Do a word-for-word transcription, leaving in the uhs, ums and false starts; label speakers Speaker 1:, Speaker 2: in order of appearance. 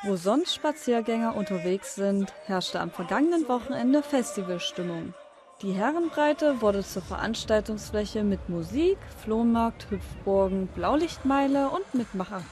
Speaker 1: Wo sonst Spaziergänger unterwegs sind, herrschte am vergangenen Wochenende Festivalstimmung. Die Herrenbreite wurde zur Veranstaltungsfläche mit Musik, Flohmarkt, Hüpfburgen, Blaulichtmeile und Mitmachaktionen